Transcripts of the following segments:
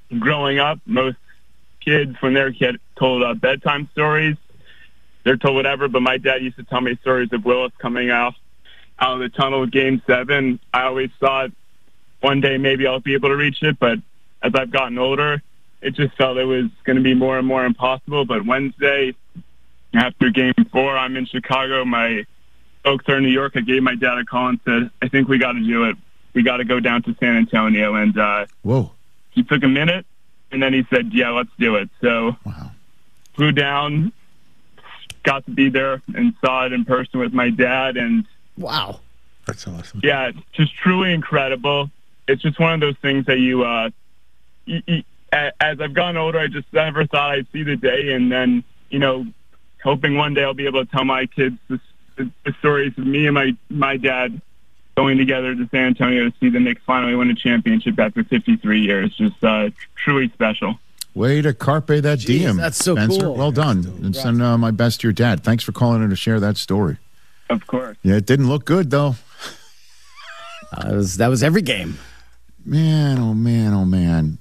growing up, most kids, when they're told bedtime stories, they're told whatever, but my dad used to tell me stories of Willis coming out of the tunnel of Game 7. I always thought one day maybe I'll be able to reach it, but as I've gotten older, it just felt it was going to be more and more impossible. But Wednesday, after Game 4, I'm in Chicago. My folks are in New York. I gave my dad a call and said, I think we got to do it. We got to go down to San Antonio. And whoa, he took a minute, and then he said, yeah, let's do it. So flew down, got to be there and saw it in person with my dad. And wow, that's awesome. Yeah, just truly incredible. It's just one of those things that you as I've gotten older, I just never thought I'd see the day. And then, hoping one day I'll be able to tell my kids the stories of me and my dad going together to San Antonio to see the Knicks finally win a championship after 53 years. Just truly special. Way to carpe that diem. That's so Spencer. cool. Well done. And send my best to your dad. Thanks for calling in to share that story. Of course. Yeah, it didn't look good, though. That was every game. Man, oh, man, oh, man.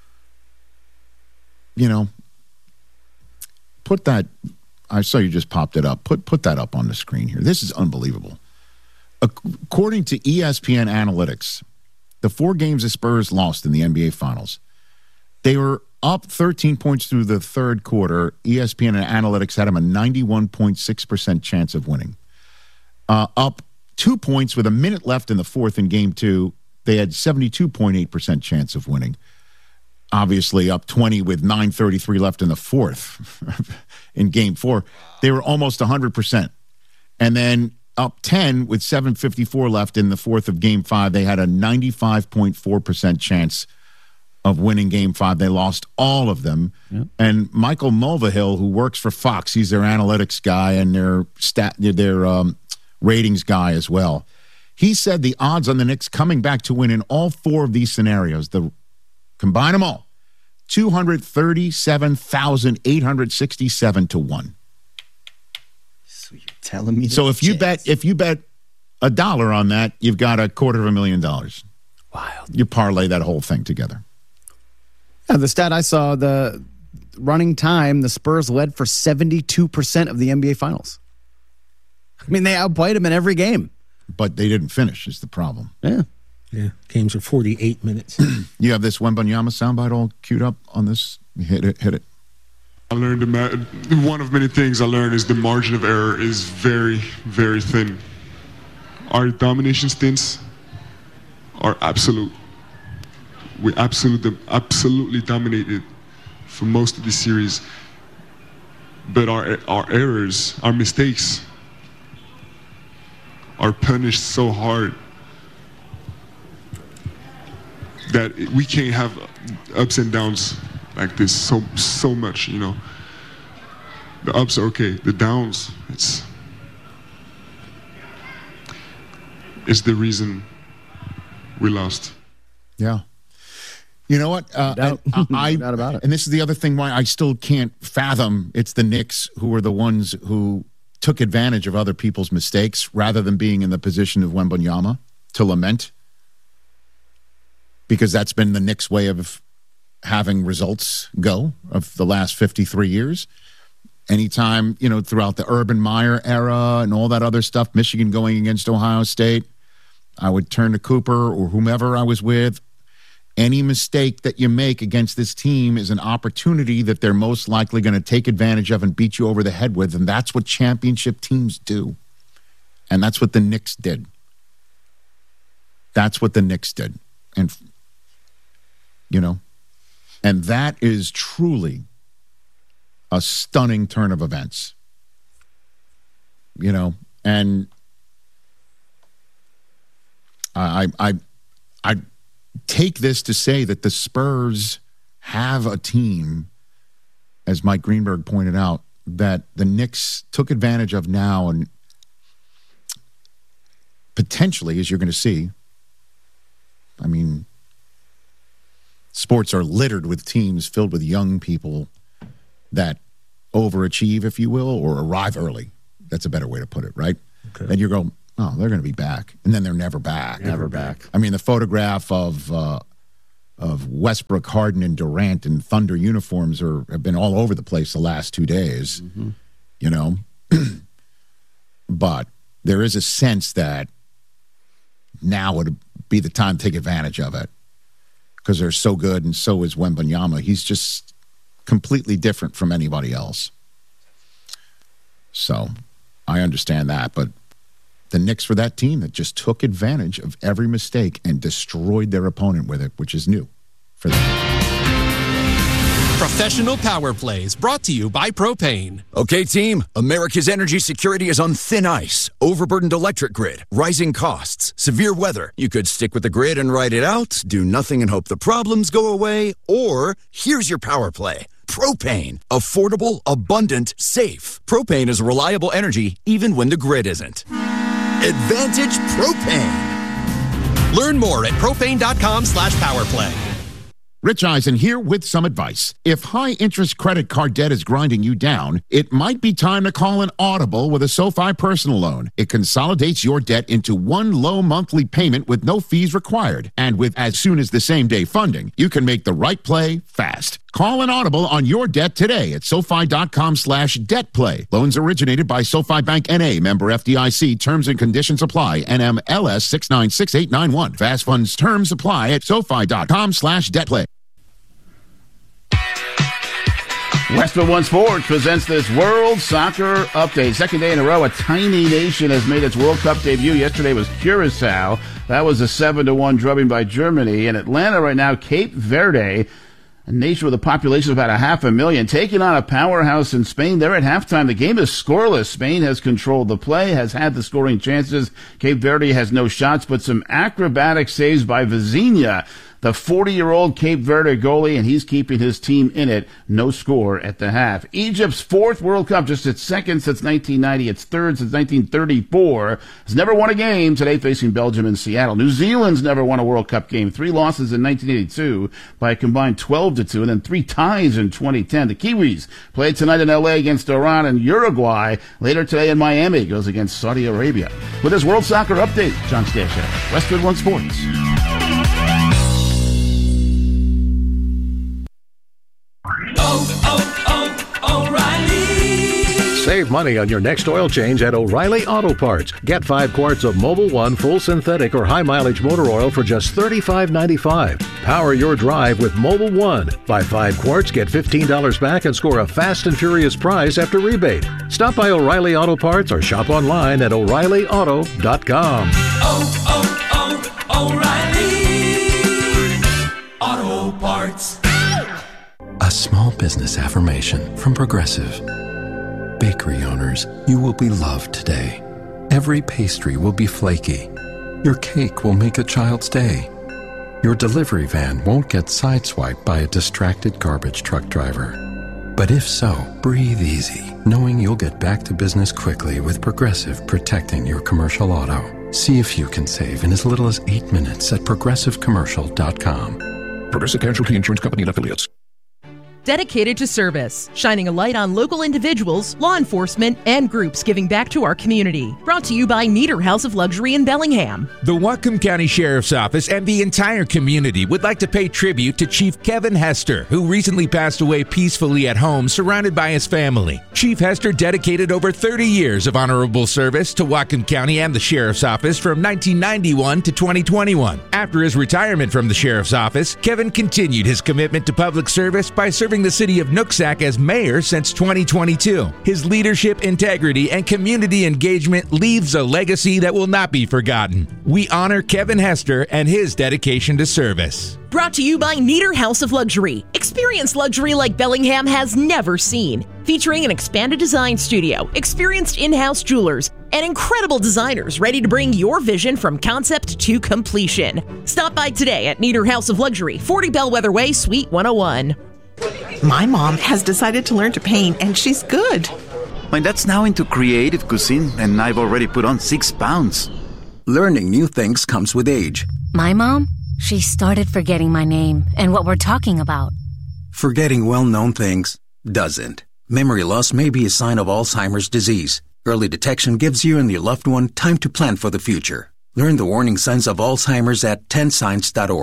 Put that. I saw you just popped it up. Put that up on the screen here. This is unbelievable. According to ESPN Analytics, the 4 games the Spurs lost in the NBA Finals, they were up 13 points through the third quarter. ESPN Analytics had them a 91.6% chance of winning. Up 2 points with a minute left in the fourth in Game 2, they had 72.8% chance of winning. Obviously, up 20 with 9:33 left in the fourth in Game 4. They were almost 100%. And then up 10 with 7:54 left in the fourth of Game 5, they had a 95.4% chance of winning Game 5. They lost all of them. Yep. And Michael Mulvihill, who works for Fox, he's their analytics guy and their ratings guy as well. He said the odds on the Knicks coming back to win in all 4 of these scenarios, combine them all, 237,867 to 1. So you're telling me? So if you bet $1 on that, you've got $250,000. Wild. You parlay that whole thing together. Yeah, the stat I saw, the running time, the Spurs led for 72% of the NBA Finals. I mean, they outplayed them in every game. But they didn't finish is the problem. Yeah. Yeah, games are 48 minutes. You have this Wembanyama soundbite all queued up on this? Hit it. I learned one of many things I learned is the margin of error is very, very thin. Our domination stints are absolute. We absolutely dominated for most of the series. But our errors, our mistakes, are punished so hard that we can't have ups and downs like this so much, The ups are okay. The downs, it's the reason we lost. Yeah. You know what? No doubt about it. And this is the other thing why I still can't fathom it's the Knicks who were the ones who took advantage of other people's mistakes rather than being in the position of Wembanyama to lament. Because that's been the Knicks' way of having results go of the last 53 years. Anytime, throughout the Urban Meyer era and all that other stuff, Michigan going against Ohio State, I would turn to Cooper or whomever I was with. Any mistake that you make against this team is an opportunity that they're most likely going to take advantage of and beat you over the head with, and that's what championship teams do. And that's what the Knicks did. And and that is truly a stunning turn of events. And I take this to say that the Spurs have a team, as Mike Greenberg pointed out, that the Knicks took advantage of now and potentially, as you're going to see, I mean, sports are littered with teams filled with young people that overachieve, if you will, or arrive early. That's a better way to put it, right? Okay. Then you go, oh, they're going to be back. And then they're never back. Never back. I mean, the photograph of Westbrook, Harden, and Durant in Thunder uniforms have been all over the place the last 2 days, you know. But there is a sense that now would be the time to take advantage of it because they're so good, and so is Wembanyama. He's just completely different from anybody else. So I understand that, but the Knicks were that team that just took advantage of every mistake and destroyed their opponent with it, which is new for them. Professional Power Plays brought to you by Propane. Okay, team, America's energy security is on thin ice. Overburdened electric grid, rising costs, severe weather. You could stick with the grid and ride it out, do nothing and hope the problems go away, or here's your power play. Propane. Affordable, abundant, safe. Propane is reliable energy even when the grid isn't. Advantage Propane. Learn more at propane.com/powerplay. Rich Eisen here with some advice. If high-interest credit card debt is grinding you down, it might be time to call an Audible with a SoFi personal loan. It consolidates your debt into one low monthly payment with no fees required. And with as soon as the same-day funding, you can make the right play fast. Call an Audible on your debt today at SoFi.com/debtplay. Loans originated by SoFi Bank N.A., member FDIC. Terms and conditions apply. NMLS 696891. Fast funds terms apply at SoFi.com/debtplay. Westwood One Sports presents this World Soccer Update. Second day in a row, a tiny nation has made its World Cup debut. Yesterday was Curacao. That was a 7-1 drubbing by Germany. In Atlanta right now, Cape Verde, a nation with a population of about 500,000, taking on a powerhouse in Spain. They're at halftime. The game is scoreless. Spain has controlled the play, has had the scoring chances. Cape Verde has no shots, but some acrobatic saves by Vizinha, the 40-year-old Cape Verde goalie, and he's keeping his team in it. No score at the half. Egypt's fourth World Cup, just its second since 1990, its third since 1934. Has never won a game, today facing Belgium in Seattle. New Zealand's never won a World Cup game. 3 losses in 1982 by a combined 12-2, and then 3 ties in 2010. The Kiwis play tonight in L.A. against Iran, and Uruguay later today in Miami goes against Saudi Arabia. With this World Soccer Update, John Stashak, Westwood One Sports. O'Reilly. Save money on your next oil change at O'Reilly Auto Parts. Get 5 quarts of Mobil 1 full synthetic or high mileage motor oil for just $35.95. Power your drive with Mobil 1. Buy 5 quarts, get $15 back, and score a fast and furious prize after rebate. Stop by O'Reilly Auto Parts or shop online at O'ReillyAuto.com. O'Reilly Auto Parts. A small business affirmation from Progressive. Bakery owners, you will be loved today. Every pastry will be flaky. Your cake will make a child's day. Your delivery van won't get sideswiped by a distracted garbage truck driver. But if so, breathe easy, knowing you'll get back to business quickly with Progressive protecting your commercial auto. See if you can save in as little as 8 minutes at progressivecommercial.com. Progressive Casualty Insurance Company and Affiliates. Dedicated to service, shining a light on local individuals, law enforcement, and groups giving back to our community. Brought to you by Nieder House of Luxury in Bellingham. The Whatcom County Sheriff's Office and the entire community would like to pay tribute to Chief Kevin Hester, who recently passed away peacefully at home surrounded by his family. Chief Hester dedicated over 30 years of honorable service to Whatcom County and the Sheriff's Office from 1991 to 2021. After his retirement from the Sheriff's Office, Kevin continued his commitment to public service by serving the city of Nooksack as mayor since 2022. His leadership, integrity, and community engagement leaves a legacy that will not be forgotten. We honor Kevin Hester and his dedication to service. Brought to you by Nieder House of Luxury. Experience luxury like Bellingham has never seen. Featuring an expanded design studio, experienced in-house jewelers, and incredible designers ready to bring your vision from concept to completion. Stop by today at Nieder House of Luxury, 40 Bellwether Way, Suite 101. My mom has decided to learn to paint, and she's good. My dad's now into creative cuisine, and I've already put on 6 pounds. Learning new things comes with age. My mom? She started forgetting my name and what we're talking about. Forgetting well-known things doesn't. Memory loss may be a sign of Alzheimer's disease. Early detection gives you and your loved one time to plan for the future. Learn the warning signs of Alzheimer's at 10signs.org.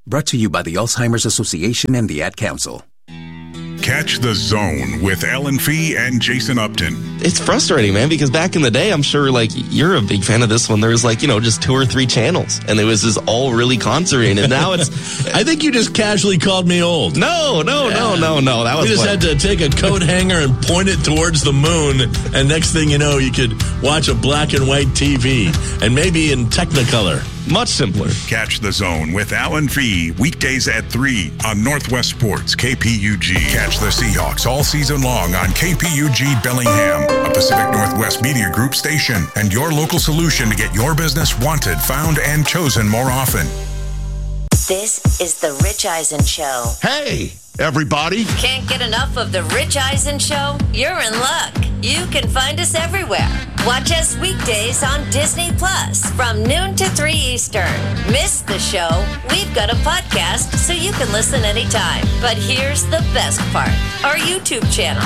Brought to you by the Alzheimer's Association and the Ad Council. Catch The Zone with Ellen Fee and Jason Upton. It's frustrating, man, because back in the day, I'm sure, like, you're a big fan of this one. There was, like, just 2 or 3 channels, and it was just all really concert-oriented. Now it's... I think you just casually called me old. No. That was we just had to take a coat hanger and point it towards the moon, and next thing you know, you could watch a black and white TV, and maybe in Technicolor. Much simpler. Catch The Zone with Alan Fee weekdays at 3 on Northwest Sports, KPUG. Catch the Seahawks all season long on KPUG Bellingham, a Pacific Northwest Media Group station, and your local solution to get your business wanted, found, and chosen more often. This is The Rich Eisen Show. Hey, everybody. Can't get enough of The Rich Eisen Show? You're in luck. You can find us everywhere. Watch us weekdays on Disney Plus from noon to 3 Eastern. Miss the show? We've got a podcast so you can listen anytime. But here's the best part. Our YouTube channel.